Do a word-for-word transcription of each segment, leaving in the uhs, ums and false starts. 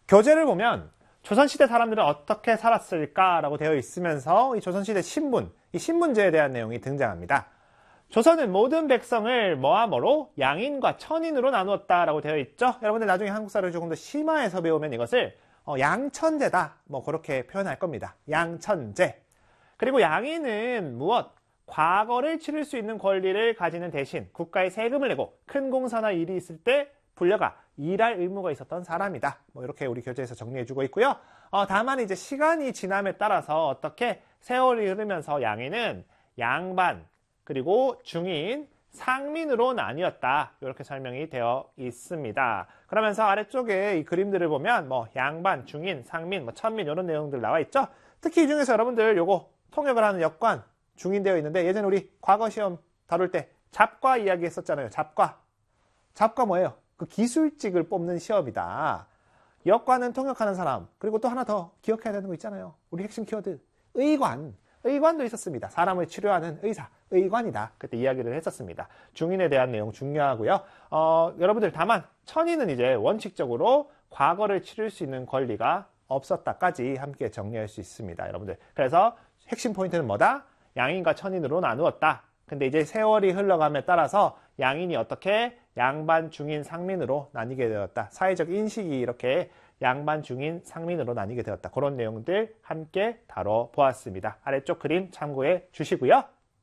교재를 보면 조선시대 사람들은 어떻게 살았을까라고 되어 있으면서 이 조선시대 신문, 이 신문제에 대한 내용이 등장합니다. 조선은 모든 백성을 뭐와 뭐로 양인과 천인으로 나누었다라고 되어 있죠. 여러분들 나중에 한국사를 조금 더 심화해서 배우면 이것을 어, 양천제다, 뭐 그렇게 표현할 겁니다. 양천제. 그리고 양인은 무엇? 과거를 치를 수 있는 권리를 가지는 대신 국가에 세금을 내고 큰 공사나 일이 있을 때 불려가 일할 의무가 있었던 사람이다. 뭐 이렇게 우리 교재에서 정리해주고 있고요. 어, 다만 이제 시간이 지남에 따라서 어떻게 세월이 흐르면서 양인은 양반, 그리고 중인, 상민으로 나뉘었다. 이렇게 설명이 되어 있습니다. 그러면서 아래쪽에 이 그림들을 보면 뭐 양반, 중인, 상민, 뭐 천민 이런 내용들 나와 있죠. 특히 이 중에서 여러분들 요거 통역을 하는 역관, 중인 되어 있는데 예전에 우리 과거 시험 다룰 때 잡과 이야기 했었잖아요. 잡과. 잡과 뭐예요? 그 기술직을 뽑는 시험이다. 역관은 통역하는 사람. 그리고 또 하나 더 기억해야 되는 거 있잖아요. 우리 핵심 키워드. 의관. 의관도 있었습니다. 사람을 치료하는 의사, 의관이다. 그때 이야기를 했었습니다. 중인에 대한 내용 중요하고요. 어, 여러분들 다만 천인은 이제 원칙적으로 과거를 치를 수 있는 권리가 없었다까지 함께 정리할 수 있습니다. 여러분들. 그래서 핵심 포인트는 뭐다? 양인과 천인으로 나누었다. 근데 이제 세월이 흘러감에 따라서 양인이 어떻게 양반, 중인, 상민으로 나뉘게 되었다. 사회적 인식이 이렇게 양반, 중인, 상민으로 나뉘게 되었다. 그런 내용들 함께 다뤄보았습니다. 아래쪽 그림 참고해 주시고요.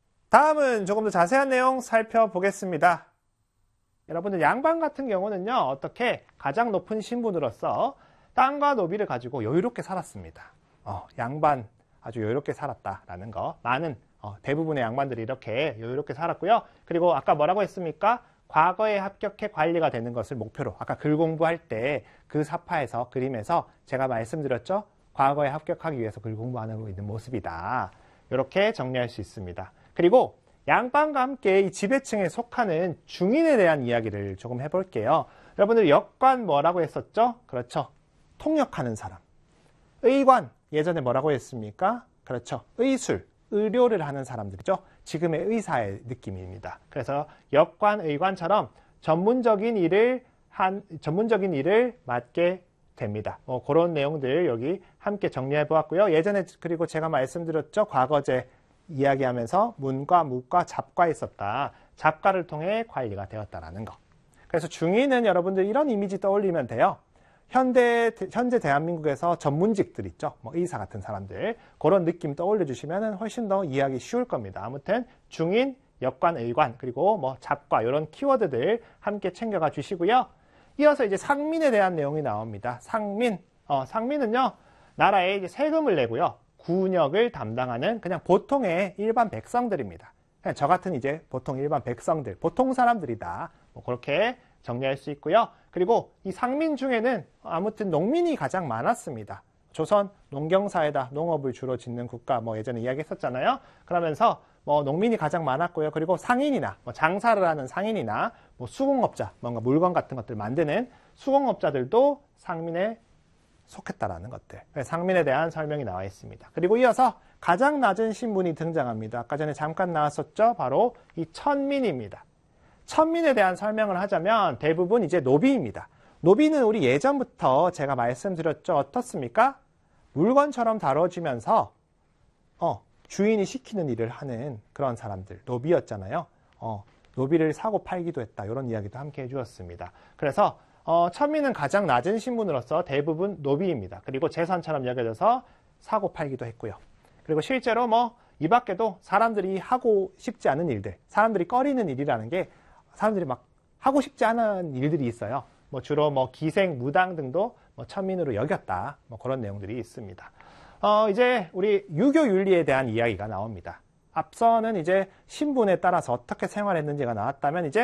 다음은 조금 더 자세한 내용 살펴보겠습니다. 여러분들 양반 같은 경우는요. 어떻게 가장 높은 신분으로서 땅과 노비를 가지고 여유롭게 살았습니다. 어, 양반 아주 여유롭게 살았다라는 거. 많은 어, 대부분의 양반들이 이렇게 여유롭게 살았고요. 그리고 아까 뭐라고 했습니까? 과거에 합격해 관리가 되는 것을 목표로 아까 글 공부할 때 그 사파에서 그림에서 제가 말씀드렸죠. 과거에 합격하기 위해서 글 공부하고 있는 모습이다. 이렇게 정리할 수 있습니다. 그리고 양반과 함께 이 지배층에 속하는 중인에 대한 이야기를 조금 해볼게요. 여러분들 역관 뭐라고 했었죠? 그렇죠. 통역하는 사람. 의관 예전에 뭐라고 했습니까? 그렇죠. 의술, 의료를 하는 사람들이죠. 지금의 의사의 느낌입니다. 그래서 역관, 의관처럼 전문적인 일을 한 전문적인 일을 맡게 됩니다. 뭐 그런 내용들 여기 함께 정리해 보았고요. 예전에 그리고 제가 말씀드렸죠. 과거제 이야기하면서 문과, 무과, 잡과 있었다. 잡과를 통해 관리가 되었다라는 거. 그래서 중인은 여러분들 이런 이미지 떠올리면 돼요. 현대, 현재 대한민국에서 전문직들 있죠. 뭐 의사 같은 사람들. 그런 느낌 떠올려 주시면 훨씬 더 이해하기 쉬울 겁니다. 아무튼 중인, 역관, 의관, 그리고 뭐 잡과 이런 키워드들 함께 챙겨가 주시고요. 이어서 이제 상민에 대한 내용이 나옵니다. 상민. 어, 상민은요, 나라에 이제 세금을 내고요. 군역을 담당하는 그냥 보통의 일반 백성들입니다. 그냥 저 같은 이제 보통 일반 백성들, 보통 사람들이다. 뭐 그렇게 정리할 수 있고요. 그리고 이 상민 중에는 아무튼 농민이 가장 많았습니다. 조선 농경사회다. 농업을 주로 짓는 국가 뭐 예전에 이야기했었잖아요. 그러면서 뭐 농민이 가장 많았고요. 그리고 상인이나 뭐 장사를 하는 상인이나 뭐 수공업자, 뭔가 물건 같은 것들 만드는 수공업자들도 상민에 속했다라는 것들. 상민에 대한 설명이 나와 있습니다. 그리고 이어서 가장 낮은 신분이 등장합니다. 아까 전에 잠깐 나왔었죠. 바로 이 천민입니다. 천민에 대한 설명을 하자면 대부분 이제 노비입니다. 노비는 우리 예전부터 제가 말씀드렸죠. 어떻습니까? 물건처럼 다뤄지면서 어, 주인이 시키는 일을 하는 그런 사람들, 노비였잖아요. 어, 노비를 사고 팔기도 했다. 이런 이야기도 함께 해주었습니다. 그래서 어, 천민은 가장 낮은 신분으로서 대부분 노비입니다. 그리고 재산처럼 여겨져서 사고 팔기도 했고요. 그리고 실제로 뭐 이 밖에도 사람들이 하고 싶지 않은 일들, 사람들이 꺼리는 일이라는 게 사람들이 막 하고 싶지 않은 일들이 있어요. 뭐 주로 뭐 기생, 무당 등도 뭐 천민으로 여겼다. 뭐 그런 내용들이 있습니다. 어, 이제 우리 유교 윤리에 대한 이야기가 나옵니다. 앞서는 이제 신분에 따라서 어떻게 생활했는지가 나왔다면 이제